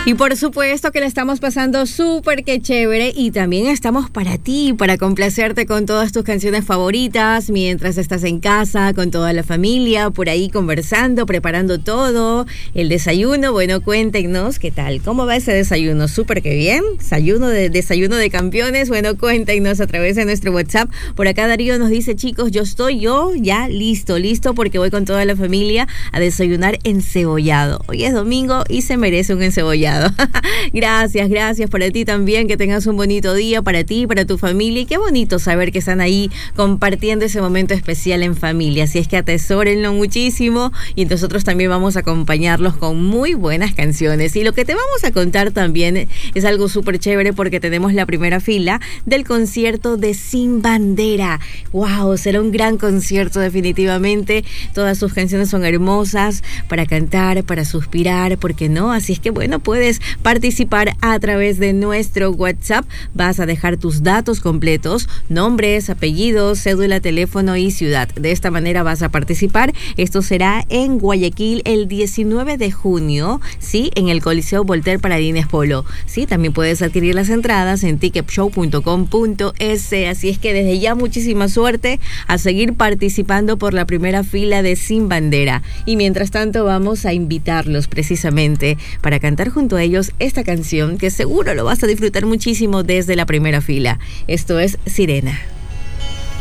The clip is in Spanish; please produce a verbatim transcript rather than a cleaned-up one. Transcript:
Y por supuesto que la estamos pasando súper que chévere y también estamos para ti, para complacerte con todas tus canciones favoritas mientras estás en casa, con toda la familia, por ahí conversando, preparando todo, el desayuno. Bueno, cuéntenos qué tal, cómo va ese desayuno, súper que bien, desayuno de, desayuno de campeones. Bueno, cuéntenos a través de nuestro WhatsApp. Por acá Darío nos dice, chicos, yo estoy yo ya listo, listo porque voy con toda la familia a desayunar encebollado. Hoy es domingo y se merece un encebollado. Gracias, gracias para ti también, que tengas un bonito día para ti, para tu familia, y qué bonito saber que están ahí compartiendo ese momento especial en familia, así es que atesórenlo muchísimo y nosotros también vamos a acompañarlos con muy buenas canciones. Y lo que te vamos a contar también es algo súper chévere porque tenemos la primera fila del concierto de Sin Bandera. Wow, será un gran concierto definitivamente, todas sus canciones son hermosas para cantar, para suspirar, ¿por qué no? Así es que bueno, puedes participar a través de nuestro WhatsApp. Vas a dejar tus datos completos, nombres, apellidos, cédula, teléfono y ciudad. De esta manera vas a participar. Esto será en Guayaquil el diecinueve de junio, ¿sí? En el Coliseo Voltaire Paradines Polo. Sí, también puedes adquirir las entradas en ticket show punto com punto es. Así es que desde ya muchísima suerte a seguir participando por la primera fila de Sin Bandera. Y mientras tanto vamos a invitarlos precisamente para cantar junto a ellos esta canción que seguro lo vas a disfrutar muchísimo desde la primera fila. Esto es Sirena.